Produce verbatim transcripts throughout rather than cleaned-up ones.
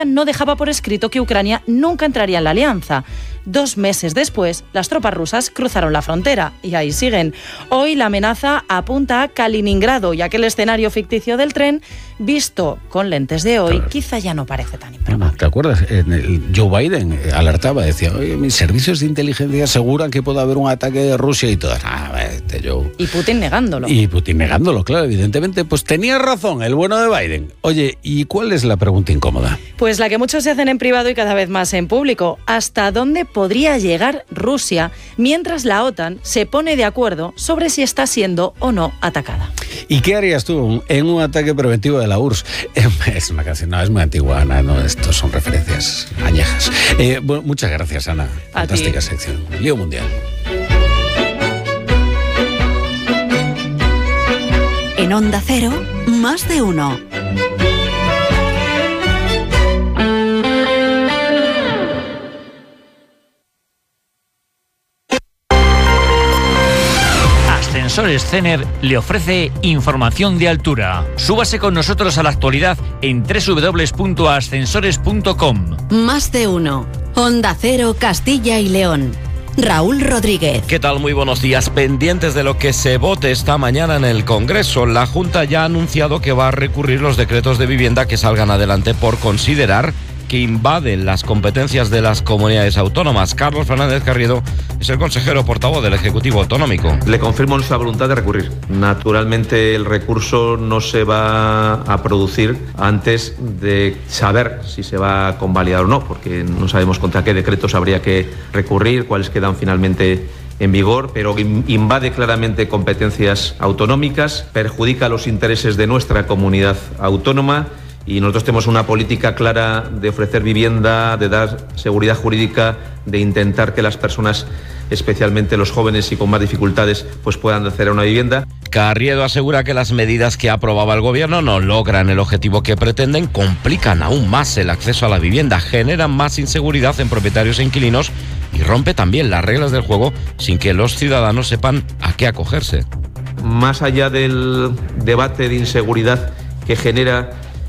no dejaba por escrito que Ucrania nunca entraría en la alianza. Dos meses después, las tropas rusas cruzaron la frontera y ahí siguen. Hoy la amenaza apunta a Kaliningrado, ya que el escenario ficticio del tren, visto con lentes de hoy, claro, quizá ya no parece tan improbable. ¿Te acuerdas? Joe Biden alertaba, decía, oye, mis servicios de inteligencia aseguran que puede haber un ataque de Rusia y todo. Ah, este Joe. Y Putin negándolo. Y Putin negándolo, claro, evidentemente. Pues tenía razón el bueno de Biden. Oye, ¿y cuál es la pregunta incómoda? Pues la que muchos se hacen en privado y cada vez más en público. ¿Hasta dónde podría llegar Rusia mientras la OTAN se pone de acuerdo sobre si está siendo o no atacada? ¿Y qué harías tú en un ataque preventivo de la U R S S? Es una canción, no, es muy antigua, Ana, no, estos son referencias añejas. Eh, bueno, muchas gracias, Ana. A Fantástica ti. sección. Lío mundial. En Onda Cero, más de uno. Ascensores Cener le ofrece información de altura. Súbase con nosotros a la actualidad en doble u doble u doble u punto ascensores punto com. Más de uno. Onda Cero, Castilla y León. Raúl Rodríguez. ¿Qué tal? Muy buenos días. Pendientes de lo que se vote esta mañana en el Congreso, la Junta ya ha anunciado que va a recurrir los decretos de vivienda que salgan adelante por considerar que invaden las competencias de las comunidades autónomas. Carlos Fernández Carriedo es el consejero portavoz del Ejecutivo Autonómico. Le confirmo nuestra voluntad de recurrir. Naturalmente el recurso no se va a producir antes de saber si se va a convalidar o no, porque no sabemos contra qué decretos habría que recurrir, cuáles quedan finalmente en vigor, pero invade claramente competencias autonómicas, perjudica los intereses de nuestra comunidad autónoma. Y nosotros tenemos una política clara de ofrecer vivienda, de dar seguridad jurídica, de intentar que las personas, especialmente los jóvenes y con más dificultades, pues puedan acceder a una vivienda. Carriedo asegura que las medidas que aprobaba el gobierno no logran el objetivo que pretenden, complican aún más el acceso a la vivienda, generan más inseguridad en propietarios e inquilinos y rompe también las reglas del juego sin que los ciudadanos sepan a qué acogerse. Más allá del debate de inseguridad que genera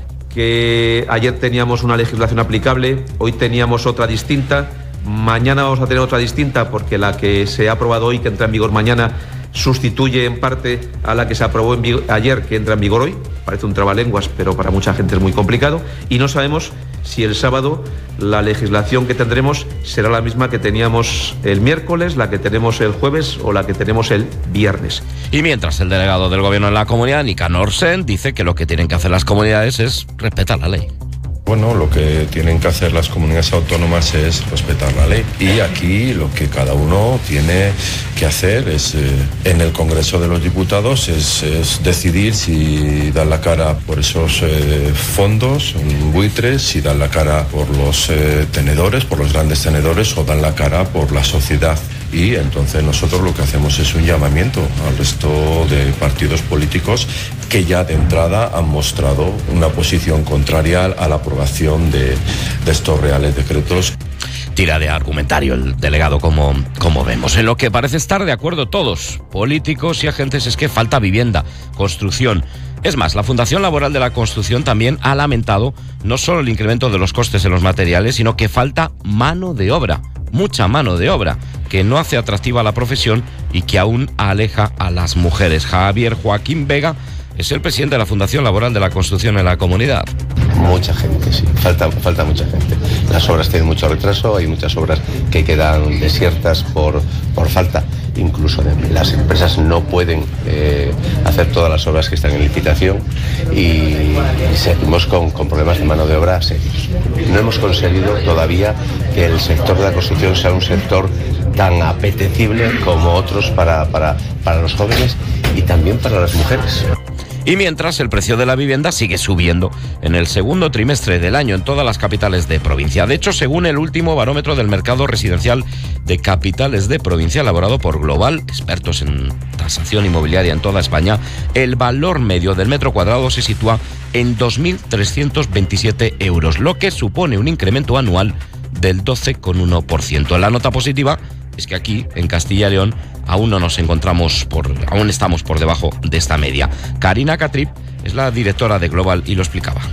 que ayer teníamos una legislación aplicable, hoy teníamos otra distinta, mañana vamos a tener otra distinta porque la que se ha aprobado hoy, que entra en vigor mañana, sustituye en parte a la que se aprobó en vigor, ayer, que entra en vigor hoy. Parece un trabalenguas, pero para mucha gente es muy complicado. Y no sabemos si el sábado la legislación que tendremos será la misma que teníamos el miércoles, la que tenemos el jueves o la que tenemos el viernes. Y mientras el delegado del gobierno en la comunidad, Nicanor Sen, dice que lo que tienen que hacer las comunidades es respetar la ley. Bueno, lo que tienen que hacer las comunidades autónomas es respetar la ley. Y aquí lo que cada uno tiene que hacer es, eh, en el Congreso de los Diputados, es, es decidir si dan la cara por esos eh, fondos, buitres, si dan la cara por los eh, tenedores, por los grandes tenedores, o dan la cara por la sociedad. Y entonces nosotros lo que hacemos es un llamamiento al resto de partidos políticos que ya de entrada han mostrado una posición contraria a la aprobación de, de estos reales decretos. Tira de argumentario el delegado, como, como vemos. En lo que parece estar de acuerdo todos, políticos y agentes, es que falta vivienda, construcción. Es más, la Fundación Laboral de la Construcción también ha lamentado no solo el incremento de los costes en los materiales, sino que falta mano de obra, mucha mano de obra, que no hace atractiva la profesión y que aún aleja a las mujeres. Javier Joaquín Vega es el presidente de la Fundación Laboral de la Construcción en la comunidad. Mucha gente, sí, falta, falta mucha gente. Las obras tienen mucho retraso, hay muchas obras que quedan desiertas por, por falta. Incluso de, las empresas no pueden eh, hacer todas las obras que están en licitación y, y seguimos con, con problemas de mano de obra serios. No hemos conseguido todavía que el sector de la construcción sea un sector tan apetecible como otros para, para, para los jóvenes y también para las mujeres. Y mientras, el precio de la vivienda sigue subiendo en el segundo trimestre del año en todas las capitales de provincia. De hecho, según el último barómetro del mercado residencial de capitales de provincia elaborado por Global, expertos en tasación inmobiliaria en toda España, el valor medio del metro cuadrado se sitúa en dos mil trescientos veintisiete euros, lo que supone un incremento anual del doce coma uno por ciento. La nota positiva es que aquí, en Castilla y León, aún no nos encontramos por, aún estamos por debajo de esta media. Karina Catrip es la directora de Global y lo explicaba.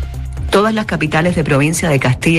Todas las capitales de provincia de Castilla